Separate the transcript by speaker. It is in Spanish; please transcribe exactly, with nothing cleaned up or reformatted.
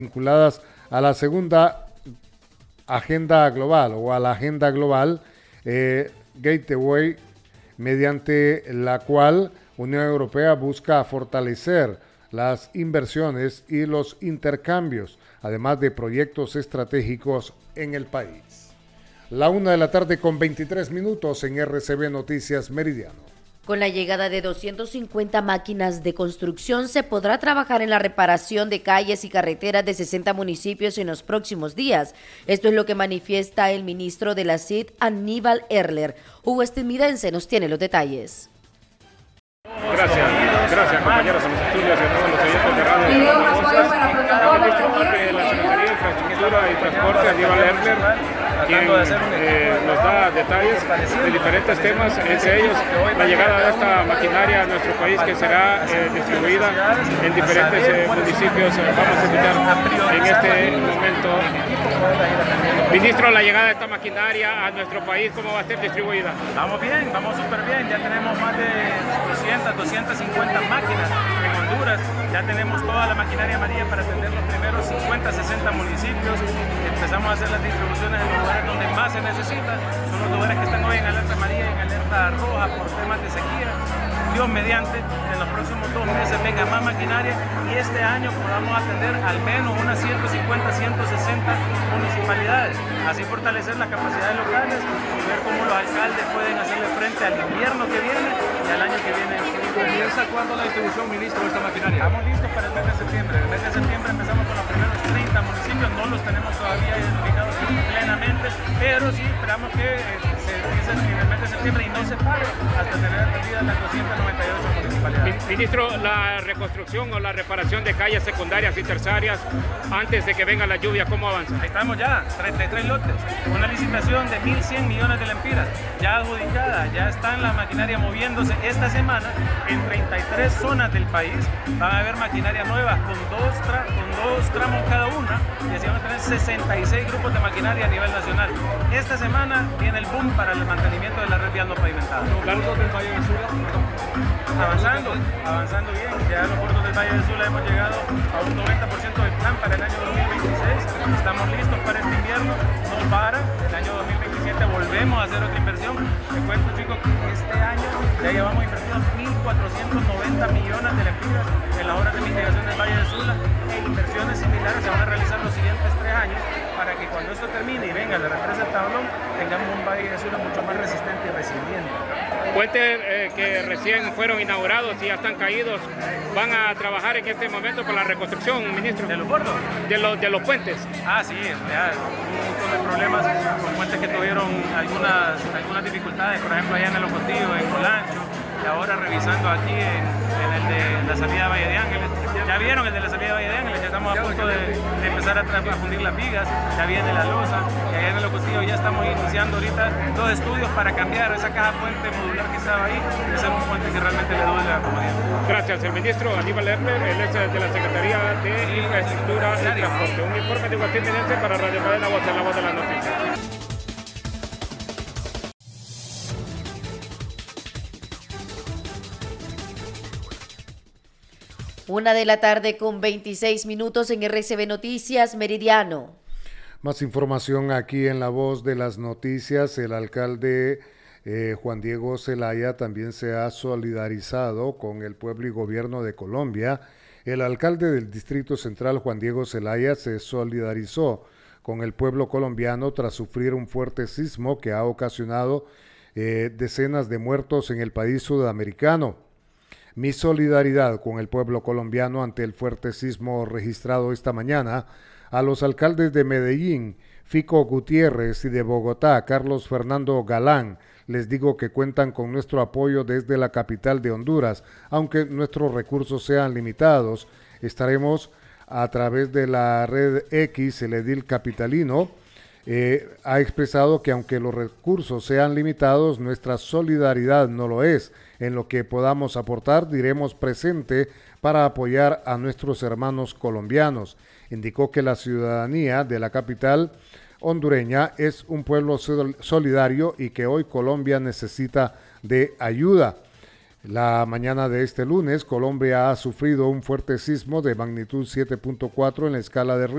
Speaker 1: vinculadas a la segunda agenda global o a la agenda global eh, Gateway, mediante la cual Unión Europea busca fortalecer las inversiones y los intercambios, además de proyectos estratégicos en el país. La una de la tarde con veintitrés minutos en R C B Noticias Meridiano.
Speaker 2: Con la llegada de doscientas cincuenta máquinas de construcción, se podrá trabajar en la reparación de calles y carreteras de sesenta municipios en los próximos días. Esto es lo que manifiesta el ministro de la C I D, Aníbal Erler. Hugo Estimidense nos tiene los detalles.
Speaker 3: Gracias, gracias compañeros en los estudios y a todos los oyentes de radio. El ministro de la Secretaría de Infraestructura y Transporte, Aníbal Erler, quien eh, nos da detalles de diferentes temas, entre ellos la llegada de esta maquinaria a nuestro país, que será eh, distribuida en diferentes eh, municipios. Vamos a escuchar en este momento. Ministro, la llegada de esta maquinaria a nuestro país, ¿cómo va a ser distribuida?
Speaker 4: Vamos bien, vamos súper bien. Ya tenemos más de doscientas, doscientas cincuenta máquinas en Honduras. Ya tenemos toda la maquinaria amarilla para atender los primeros cincuenta, sesenta municipios. Empezamos a hacer las distribuciones en los lugares donde más se necesita. Son los lugares que están hoy en alerta amarilla y en alerta roja por temas de sequía. Dios mediante, en los próximos dos meses venga más maquinaria y este año podamos atender al menos unas ciento cincuenta, ciento sesenta municipalidades. Así fortalecer las capacidades locales y ver cómo los alcaldes pueden hacerle frente al invierno que viene y al año que viene.
Speaker 3: ¿Comienza cuándo la distribución, ministro, de esta maquinaria?
Speaker 4: Estamos listos para el mes de septiembre. El mes de septiembre empezamos con los primeros treinta municipios, no los tenemos todavía identificados plenamente, pero sí esperamos que se empiece en el mes de septiembre y no se pare hasta tener atendidas las doscientas noventa y ocho municipalidades.
Speaker 3: Ministro, la reconstrucción o la reparación de calles secundarias y terciarias antes de que venga la lluvia, ¿cómo avanza?
Speaker 4: Ahí estamos ya, treinta y tres lotes, una licitación de mil cien millones de lempiras, ya adjudicada, ya están la maquinaria moviéndose esta semana en treinta y tres zonas del país. Van a haber maquinaria nueva con dos, tra con dos tramos cada una y así van a tener sesenta y seis grupos de maquinaria a nivel nacional. Esta semana viene el boom para el mantenimiento de la red vial no pavimentada.
Speaker 3: ¿Los bordos del Valle del Sula?
Speaker 4: Avanzando, avanzando bien. Ya los bordos del Valle del Sula hemos llegado a un noventa por ciento del plan para el año dos mil veintiséis. Estamos listos para este invierno. No para. El año dos mil veintisiete volvemos a hacer otra inversión. Te cuento, chicos, que este año ya llevamos invertidos mil cuatrocientos noventa millones de lempiras en las obras de mitigación del Valle del Sula, e inversiones similares se van a realizar los siguientes tres años para que cuando esto termine y venga la represa del Tablón, tengamos un Valle del Sula mucho más resistente y resiliente.
Speaker 3: Puentes eh, que recién fueron inaugurados y ya están caídos, van a trabajar en este momento con la reconstrucción, ministro.
Speaker 4: ¿De los bordos?
Speaker 3: De los, de los puentes.
Speaker 4: Ah, sí, ya, un montón de problemas con puentes que tuvieron algunas, algunas dificultades, por ejemplo allá en el Ocotillo, en Olancho, y ahora revisando aquí en, en el de la salida de Valle de Ángeles. Ya vieron el de la salida de Valle de Ángeles, ya estamos a punto de, de empezar a, a fundir las vigas, ya viene la losa, y allá en el Ocotillo ya estamos iniciando ahorita dos estudios para cambiar esa caja puente modular que estaba ahí y hacer un puente que realmente le duele a la comunidad.
Speaker 3: Gracias, el ministro Aníbal Erler, él es de la Secretaría de Infraestructura y Transporte. Un informe de Guatín Menense para Radio Cadena Voz, en la voz de las noticias.
Speaker 2: Una de la tarde con veintiséis minutos en R C B Noticias Meridiano.
Speaker 1: Más información aquí en La Voz de las Noticias. El alcalde eh, Juan Diego Zelaya también se ha solidarizado con el pueblo y gobierno de Colombia. El alcalde del Distrito Central, Juan Diego Zelaya, se solidarizó con el pueblo colombiano tras sufrir un fuerte sismo que ha ocasionado eh, decenas de muertos en el país sudamericano. Mi solidaridad con el pueblo colombiano ante el fuerte sismo registrado esta mañana. A los alcaldes de Medellín, Fico Gutiérrez, y de Bogotá, Carlos Fernando Galán, les digo que cuentan con nuestro apoyo desde la capital de Honduras. Aunque nuestros recursos sean limitados, estaremos a través de la red X, el edil capitalino, eh, ha expresado que aunque los recursos sean limitados, nuestra solidaridad no lo es. En lo que podamos aportar, diremos presente para apoyar a nuestros hermanos colombianos. Indicó que la ciudadanía de la capital hondureña es un pueblo solidario y que hoy Colombia necesita de ayuda. La mañana de este lunes, Colombia ha sufrido un fuerte sismo de magnitud siete punto cuatro en la escala de